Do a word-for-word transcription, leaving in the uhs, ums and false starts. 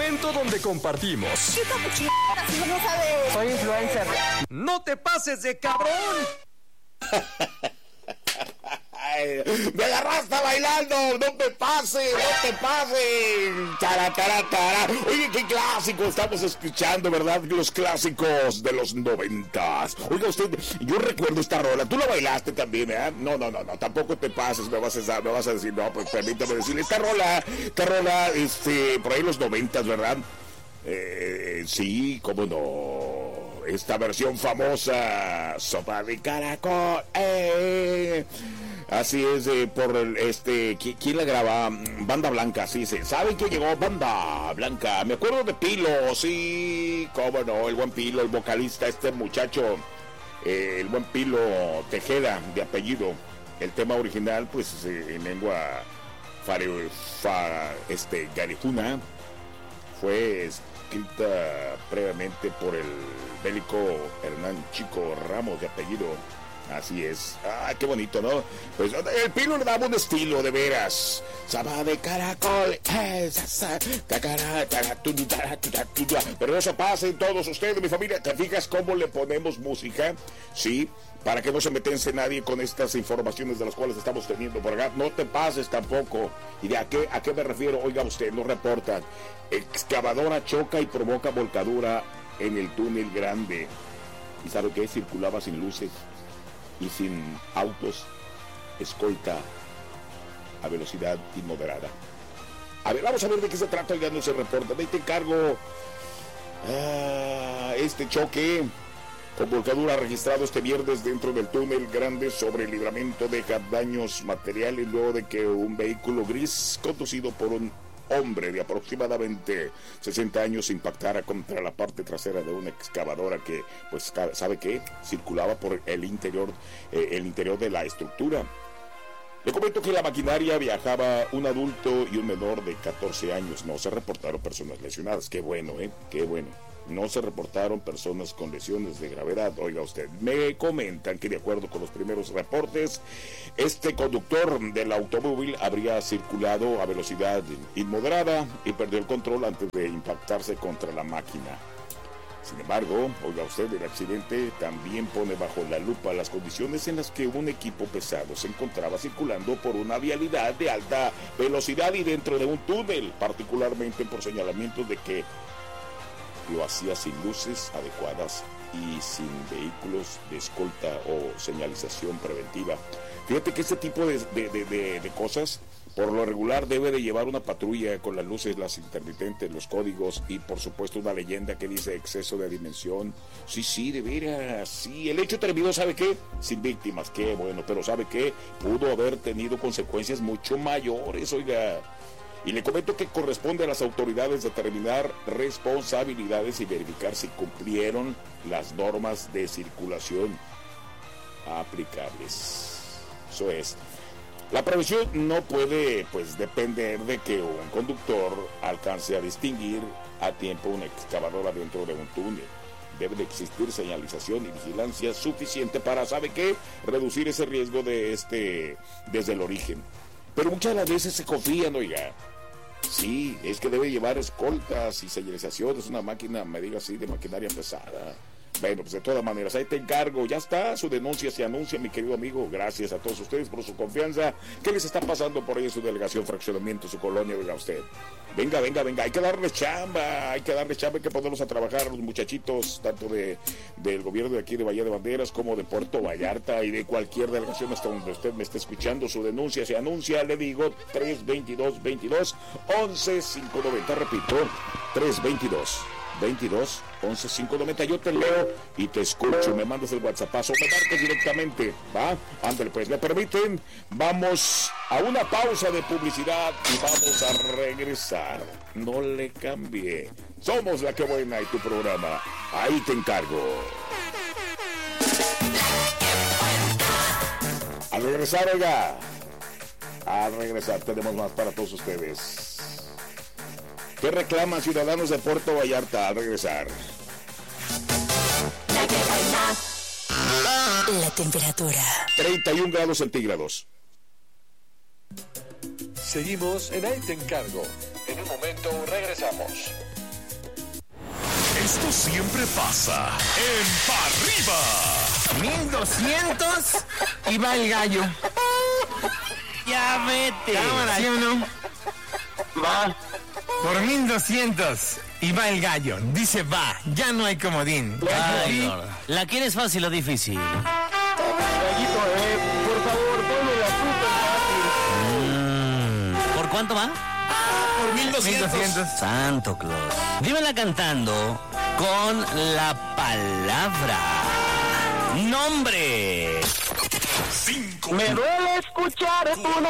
segmento donde compartimos. ¿Qué capuchina? Si no sabes. Soy influencer. ¡No te pases de cabrón! Me agarraste bailando, no te pases, no te pases. Tara, tara, tara. Oye, qué clásico estamos escuchando, ¿verdad? Los clásicos de los noventas. Oiga usted, yo recuerdo esta rola. Tú la bailaste también, ¿eh? No, no, no, no, tampoco te pases. Me vas a, me vas a decir, no, pues permítame decirle, esta rola, esta rola, este, por ahí los noventas, ¿verdad? Eh, sí, cómo no. Esta versión famosa, Sopa de Caracol, eh. Así es, eh, por el, este, ¿quién la graba? Banda Blanca, sí, sí. ¿Saben que llegó Banda Blanca? Me acuerdo de Pilo, sí, cómo no, el buen Pilo, el vocalista, este muchacho, eh, el buen Pilo Tejeda, de apellido. El tema original, pues, eh, en lengua fare, fa, este, garijuna, fue escrita previamente por el bélico Hernán Chico Ramos, de apellido. Así es. Ah, qué bonito, ¿no? Pues el Pilo le daba un estilo, de veras. Saba de caracol. Pero no se pasen todos ustedes, mi familia. ¿Te fijas cómo le ponemos música? Sí, para que no se metense nadie con estas informaciones de las cuales estamos teniendo por acá. No te pases tampoco. ¿Y de a qué, a qué me refiero? Oiga usted, nos reportan. Excavadora choca y provoca volcadura en el túnel grande. ¿Y sabe qué? Circulaba sin luces y sin autos, escolta a velocidad inmoderada. A ver, vamos a ver de qué se trata, ya no se reporta. Ahí te encargo. Ah, este choque con volcadura registrado este viernes dentro del túnel grande sobre el Libramento deja daños materiales luego de que un vehículo gris conducido por un hombre de aproximadamente sesenta años impactara contra la parte trasera de una excavadora que, pues, ¿sabe qué? Circulaba por el interior, eh, el interior de la estructura. Le comento que la maquinaria viajaba un adulto y un menor de catorce años. No se reportaron personas lesionadas. Qué bueno, ¿eh? Qué bueno. No se reportaron personas con lesiones de gravedad. Oiga usted, me comentan que de acuerdo con los primeros reportes, este conductor del automóvil habría circulado a velocidad inmoderada y perdió el control antes de impactarse contra la máquina. Sin embargo, oiga usted, el accidente también pone bajo la lupa las condiciones en las que un equipo pesado se encontraba circulando por una vialidad de alta velocidad y dentro de un túnel, particularmente por señalamientos de que lo hacía sin luces adecuadas y sin vehículos de escolta o señalización preventiva. Fíjate que este tipo de, de, de, de, de cosas, por lo regular, debe de llevar una patrulla con las luces, las intermitentes, los códigos y, por supuesto, una leyenda que dice exceso de dimensión. Sí, sí, de veras, sí. El hecho terminó, ¿sabe qué? Sin víctimas, qué bueno, pero ¿sabe qué? Pudo haber tenido consecuencias mucho mayores, oiga. Y le comento que corresponde a las autoridades determinar responsabilidades y verificar si cumplieron las normas de circulación aplicables. Eso es. La prevención no puede, pues, depender de que un conductor alcance a distinguir a tiempo una excavadora dentro de un túnel. Debe de existir señalización y vigilancia suficiente para, ¿sabe qué?, reducir ese riesgo de este desde el origen. Pero muchas de las veces se confían, oiga. Sí, es que debe llevar escoltas y señalización, es una máquina, me diga así, de maquinaria pesada. Bueno, pues de todas maneras, ahí te encargo, ya está, su denuncia se anuncia, mi querido amigo, gracias a todos ustedes por su confianza. ¿Qué les está pasando por ahí en su delegación, fraccionamiento, su colonia, oiga usted? Venga, venga, venga, hay que darles chamba, hay que darles chamba, hay que ponerlos a trabajar a los muchachitos, tanto de del gobierno de aquí de Bahía de Banderas como de Puerto Vallarta y de cualquier delegación hasta donde usted me esté escuchando. Su denuncia se anuncia, le digo, tres veintidós veintidós once cinco noventa, repito, tres veintidós veintidós once cinco noventa. Yo te leo y te escucho, me mandas el WhatsAppazo, me marcas directamente, ¿va? Ándale pues, ¿me permiten? Vamos a una pausa de publicidad y vamos a regresar. No le cambie. Somos La Que Buena y tu programa. Ahí te encargo. Al regresar, oiga. Al regresar tenemos más para todos ustedes. ¿Qué reclaman ciudadanos de Puerto Vallarta al regresar? La temperatura treinta y un grados centígrados. Seguimos en Ahí Te Encargo. En un momento regresamos. Esto siempre pasa en Pa' Arriba. mil doscientos y va el gallo. Ya vete. Cámara, ¿sí o no? Va. Por mil doscientos y va el gallo. Dice va, ya no hay comodín. Ay, Sí. no. ¿La quieres fácil o difícil? Gallito, eh, por favor, ponme la fruta fácil. Mm, ¿Por cuánto va? Por mil mil doscientos. doscientos. Santo Claus. Dímela cantando con la palabra nombre. Cinco. Me duele escuchar tu